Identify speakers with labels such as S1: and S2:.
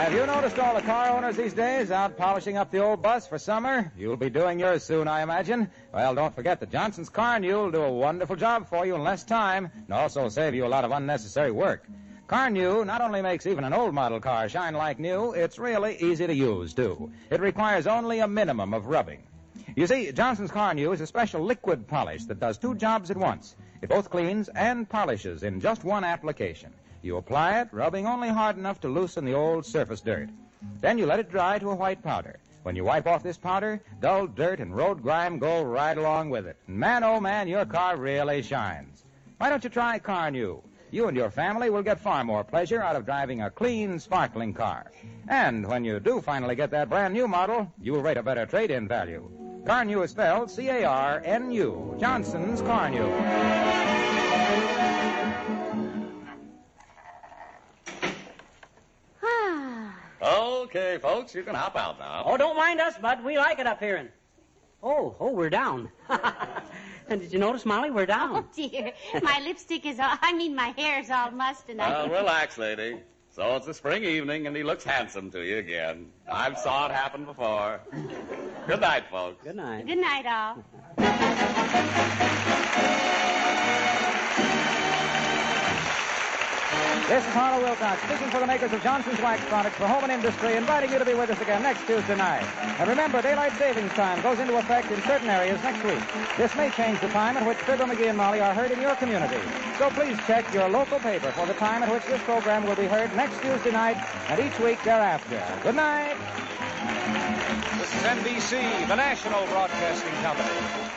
S1: Have you noticed all the car owners these days out polishing up the old bus for summer? You'll be doing yours soon, I imagine. Well, don't forget that Johnson's Car-New will do a wonderful job for you in less time and also save you a lot of unnecessary work. Car-New not only makes even an old model car shine like new, it's really easy to use, too. It requires only a minimum of rubbing. You see, Johnson's Car-New is a special liquid polish that does two jobs at once. It both cleans and polishes in just one application. You apply it, rubbing only hard enough to loosen the old surface dirt. Then you let it dry to a white powder. When you wipe off this powder, dull dirt and road grime go right along with it. And man, oh man, your car really shines. Why don't you try Car-New? You and your family will get far more pleasure out of driving a clean, sparkling car. And when you do finally get that brand new model, you will rate a better trade-in value. Car-New is spelled C-A-R-N-U. Johnson's Car-New.
S2: Okay, folks, you can hop out now.
S3: Oh, don't mind us, Bud. We like it up here. Oh, we're down. And did you notice, Molly, we're down?
S4: Oh, dear. My lipstick is all, my hair is all mussed and
S2: Relax, lady. So it's a spring evening, and he looks handsome to you again. I've saw it happen before. Good night, folks.
S3: Good night.
S4: Good night, all.
S1: This is Harlow Wilcox, speaking for the makers of Johnson's Wax Products for Home and Industry, inviting you to be with us again next Tuesday night. And remember, daylight savings time goes into effect in certain areas next week. This may change the time at which Fibber, McGee, and Molly are heard in your community. So please check your local paper for the time at which this program will be heard next Tuesday night and each week thereafter. Good night.
S5: This is NBC, the national broadcasting company.